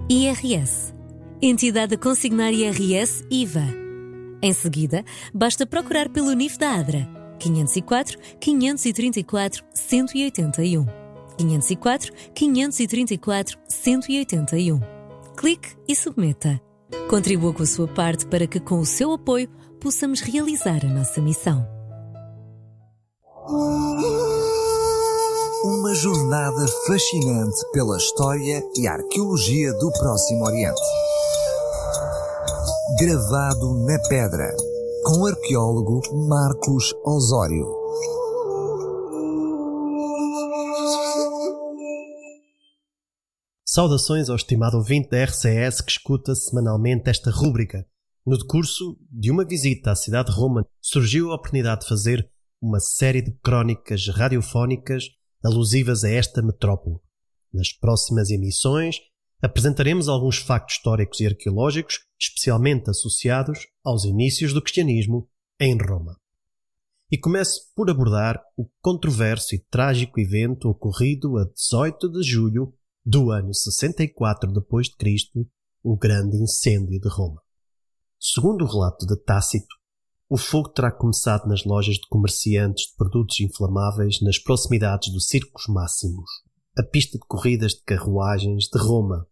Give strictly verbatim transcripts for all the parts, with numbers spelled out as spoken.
I R S, Entidade a consignar I R S I V A. Em seguida, basta procurar pelo N I F da ADRA quinhentos e quatro, quinhentos e trinta e quatro, cento e oitenta e um. quinhentos e quatro, quinhentos e trinta e quatro, cento e oitenta e um. Clique e submeta. Contribua com a sua parte para que, com o seu apoio, possamos realizar a nossa missão. Uma jornada fascinante pela história e arqueologia do Próximo Oriente. Gravado na pedra, com o arqueólogo Marcos Osório. Saudações ao estimado ouvinte da R C S que escuta semanalmente esta rúbrica. No decurso de uma visita à cidade de Roma, surgiu a oportunidade de fazer uma série de crónicas radiofónicas alusivas a esta metrópole. Nas próximas emissões, apresentaremos alguns factos históricos e arqueológicos especialmente associados aos inícios do cristianismo em Roma. E começo por abordar o controverso e trágico evento ocorrido a dezoito de julho do ano sessenta e quatro depois de Cristo, o grande incêndio de Roma. Segundo o relato de Tácito, o fogo terá começado nas lojas de comerciantes de produtos inflamáveis nas proximidades do Circus Maximus, a pista de corridas de carruagens de Roma.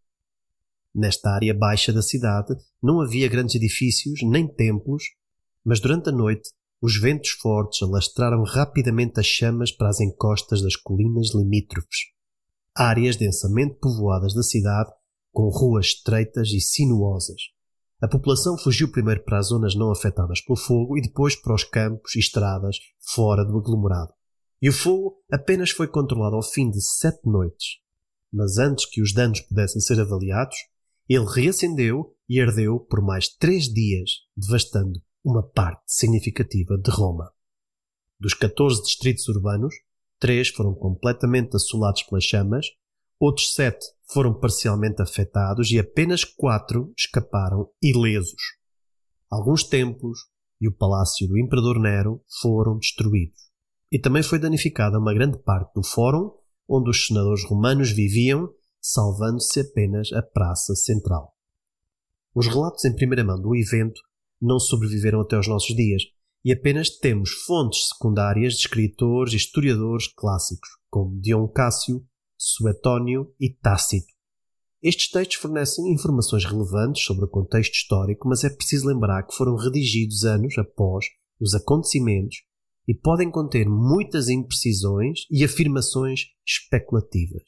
Nesta área baixa da cidade não havia grandes edifícios nem templos, mas durante a noite os ventos fortes alastraram rapidamente as chamas para as encostas das colinas limítrofes, áreas densamente povoadas da cidade com ruas estreitas e sinuosas. A população fugiu primeiro para as zonas não afetadas pelo fogo e depois para os campos e estradas fora do aglomerado. E o fogo apenas foi controlado ao fim de sete noites. Mas antes que os danos pudessem ser avaliados, ele reacendeu e ardeu por mais três dias, devastando uma parte significativa de Roma. Dos catorze distritos urbanos, três foram completamente assolados pelas chamas, outros sete foram parcialmente afetados e apenas quatro escaparam ilesos. Alguns templos e o palácio do imperador Nero foram destruídos. E também foi danificada uma grande parte do fórum onde os senadores romanos viviam, salvando-se apenas a praça central. Os relatos em primeira mão do evento não sobreviveram até aos nossos dias e apenas temos fontes secundárias de escritores e historiadores clássicos, como Dion Cássio, Suetónio e Tácito. Estes textos fornecem informações relevantes sobre o contexto histórico, mas é preciso lembrar que foram redigidos anos após os acontecimentos e podem conter muitas imprecisões e afirmações especulativas.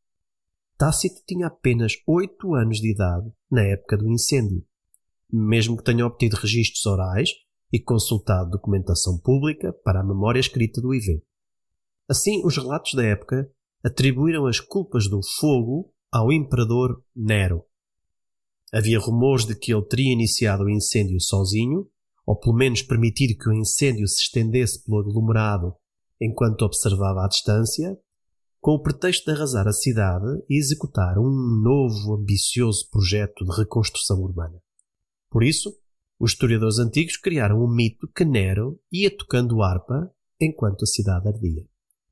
Tácito tinha apenas oito anos de idade na época do incêndio. Mesmo que tenha obtido registros orais e consultado documentação pública para a memória escrita do evento. Assim, os relatos da época atribuíram as culpas do fogo ao imperador Nero. Havia rumores de que ele teria iniciado o incêndio sozinho, ou pelo menos permitido que o incêndio se estendesse pelo aglomerado enquanto observava à distância, com o pretexto de arrasar a cidade e executar um novo ambicioso projeto de reconstrução urbana. Por isso, os historiadores antigos criaram um mito que Nero ia tocando harpa enquanto a cidade ardia.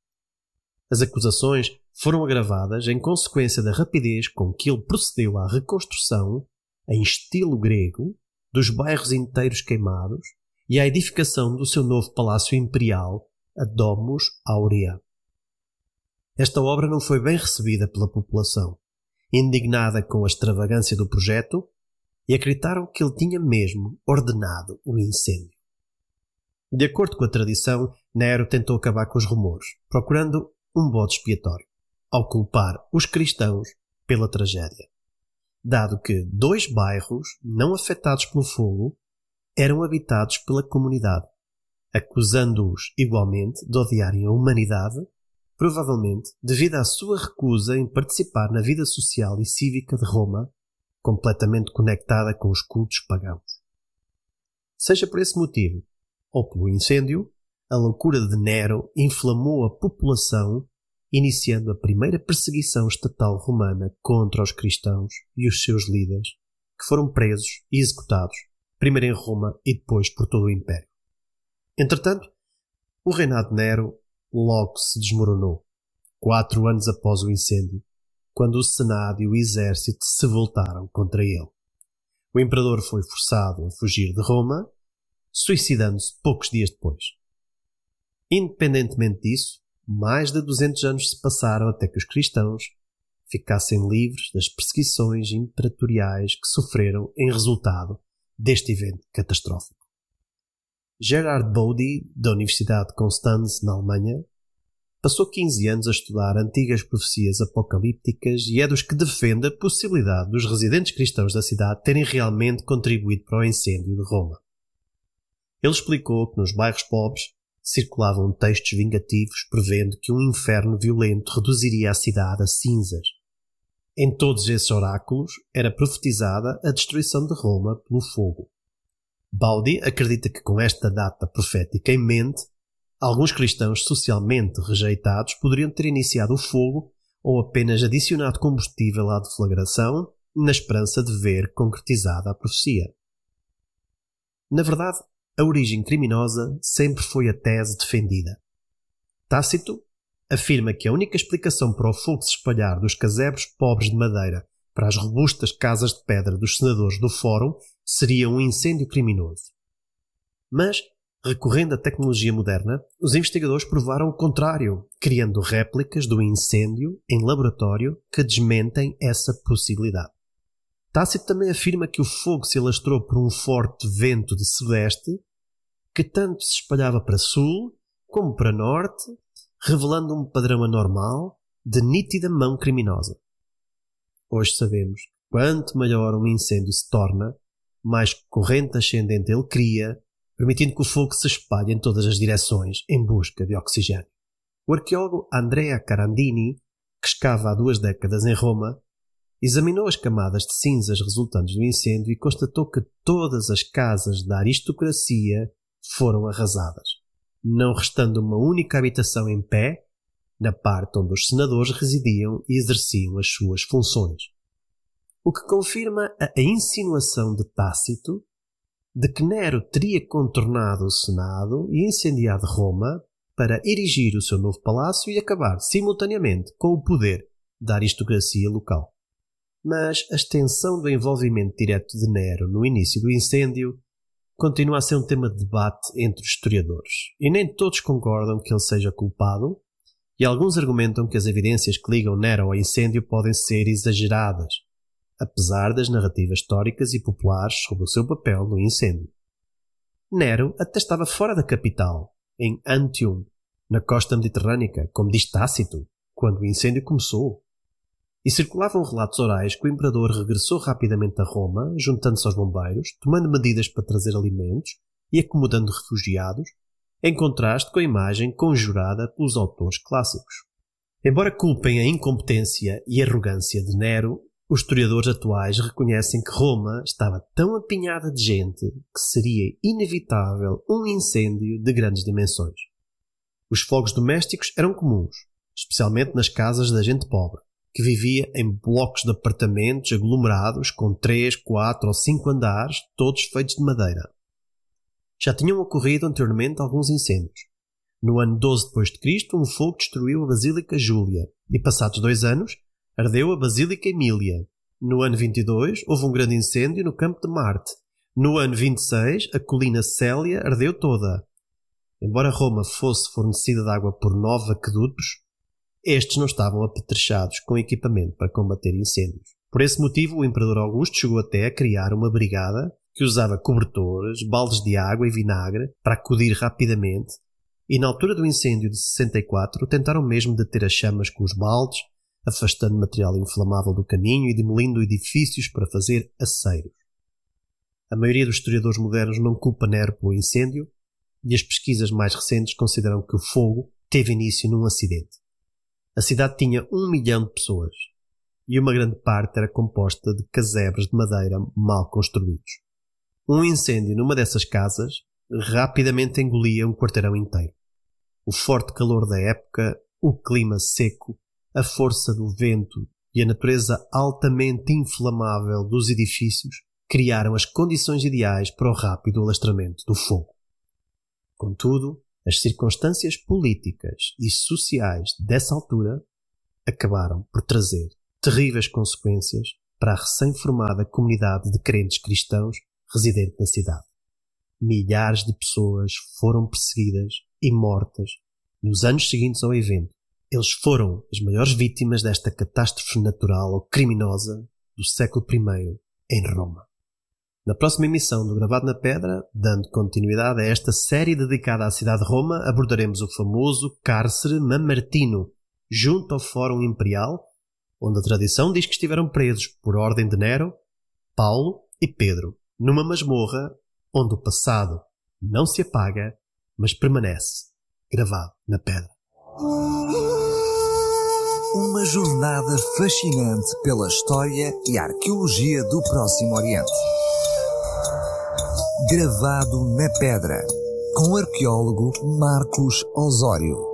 As acusações foram agravadas em consequência da rapidez com que ele procedeu à reconstrução, em estilo grego, dos bairros inteiros queimados e à edificação do seu novo palácio imperial, a Domus Aurea. Esta obra não foi bem recebida pela população, indignada com a extravagância do projeto, e acreditaram que ele tinha mesmo ordenado o incêndio. De acordo com a tradição, Nero tentou acabar com os rumores, procurando um bode expiatório, ao culpar os cristãos pela tragédia, dado que dois bairros não afetados pelo fogo eram habitados pela comunidade, acusando-os igualmente de odiarem a humanidade, provavelmente devido à sua recusa em participar na vida social e cívica de Roma, completamente conectada com os cultos pagãos. Seja por esse motivo, ou pelo incêndio, a loucura de Nero inflamou a população, iniciando a primeira perseguição estatal romana contra os cristãos e os seus líderes, que foram presos e executados, primeiro em Roma e depois por todo o Império. Entretanto, o reinado de Nero logo se desmoronou, quatro anos após o incêndio, quando o Senado e o exército se voltaram contra ele. O imperador foi forçado a fugir de Roma, suicidando-se poucos dias depois. Independentemente disso, mais de duzentos anos se passaram até que os cristãos ficassem livres das perseguições imperatoriais que sofreram em resultado deste evento catastrófico. Gerhard Bode, da Universidade de Constance, na Alemanha, passou quinze anos a estudar antigas profecias apocalípticas e é dos que defende a possibilidade dos residentes cristãos da cidade terem realmente contribuído para o incêndio de Roma. Ele explicou que nos bairros pobres circulavam textos vingativos prevendo que um inferno violento reduziria a cidade a cinzas. Em todos esses oráculos era profetizada a destruição de Roma pelo fogo. Bode acredita que com esta data profética em mente, alguns cristãos socialmente rejeitados poderiam ter iniciado o fogo ou apenas adicionado combustível à deflagração na esperança de ver concretizada a profecia. Na verdade, a origem criminosa sempre foi a tese defendida. Tácito afirma que a única explicação para o fogo se espalhar dos casebres pobres de madeira para as robustas casas de pedra dos senadores do Fórum seria um incêndio criminoso. Mas, recorrendo à tecnologia moderna, os investigadores provaram o contrário, criando réplicas do incêndio em laboratório que desmentem essa possibilidade. Tácito também afirma que o fogo se alastrou por um forte vento de sudeste que tanto se espalhava para sul como para norte, revelando um padrão anormal de nítida mão criminosa. Hoje sabemos que quanto maior um incêndio se torna, mais corrente ascendente ele cria, permitindo que o fogo se espalhe em todas as direções em busca de oxigênio. O arqueólogo Andrea Carandini, que escava há duas décadas em Roma, examinou as camadas de cinzas resultantes do incêndio e constatou que todas as casas da aristocracia foram arrasadas, não restando uma única habitação em pé na parte onde os senadores residiam e exerciam as suas funções. O que confirma a insinuação de Tácito de que Nero teria contornado o Senado e incendiado Roma para erigir o seu novo palácio e acabar simultaneamente com o poder da aristocracia local. Mas a extensão do envolvimento direto de Nero no início do incêndio continua a ser um tema de debate entre os historiadores, e nem todos concordam que ele seja culpado, e alguns argumentam que as evidências que ligam Nero ao incêndio podem ser exageradas, apesar das narrativas históricas e populares sobre o seu papel no incêndio. Nero até estava fora da capital, em Antium, na costa mediterrânica, como diz Tácito, quando o incêndio começou. E circulavam relatos orais que o imperador regressou rapidamente a Roma, juntando-se aos bombeiros, tomando medidas para trazer alimentos e acomodando refugiados, em contraste com a imagem conjurada pelos autores clássicos. Embora culpem a incompetência e arrogância de Nero, os historiadores atuais reconhecem que Roma estava tão apinhada de gente que seria inevitável um incêndio de grandes dimensões. Os fogos domésticos eram comuns, especialmente nas casas da gente pobre, que vivia em blocos de apartamentos aglomerados com três, quatro ou cinco andares, todos feitos de madeira. Já tinham ocorrido anteriormente alguns incêndios. No ano doze depois de Cristo, um fogo destruiu a Basílica Júlia e, passados dois anos, ardeu a Basílica Emília. No ano vinte e dois, houve um grande incêndio no Campo de Marte. No ano vinte e seis, a colina Célia ardeu toda. Embora Roma fosse fornecida de água por nove aquedutos, estes não estavam apetrechados com equipamento para combater incêndios. Por esse motivo, o imperador Augusto chegou até a criar uma brigada que usava cobertores, baldes de água e vinagre para acudir rapidamente, e na altura do incêndio de sessenta e quatro tentaram mesmo deter as chamas com os baldes, afastando material inflamável do caminho e demolindo edifícios para fazer aceiros. A maioria dos historiadores modernos não culpa Nero pelo incêndio, e as pesquisas mais recentes consideram que o fogo teve início num acidente. A cidade tinha um milhão de pessoas, e uma grande parte era composta de casebres de madeira mal construídos. Um incêndio numa dessas casas rapidamente engolia um quarteirão inteiro. O forte calor da época, o clima seco, a força do vento e a natureza altamente inflamável dos edifícios criaram as condições ideais para o rápido alastramento do fogo. Contudo, as circunstâncias políticas e sociais dessa altura acabaram por trazer terríveis consequências para a recém-formada comunidade de crentes cristãos residente na cidade. Milhares de pessoas foram perseguidas e mortas nos anos seguintes ao evento. Eles foram as maiores vítimas desta catástrofe natural ou criminosa do século primeiro em Roma. Na próxima emissão do Gravado na Pedra, dando continuidade a esta série dedicada à cidade de Roma, abordaremos o famoso cárcere Mamertino, junto ao Fórum Imperial, onde a tradição diz que estiveram presos por ordem de Nero, Paulo e Pedro, numa masmorra onde o passado não se apaga, mas permanece gravado na pedra. Uma jornada fascinante pela história e arqueologia do Próximo Oriente. Gravado na Pedra, com o arqueólogo Marcos Osório.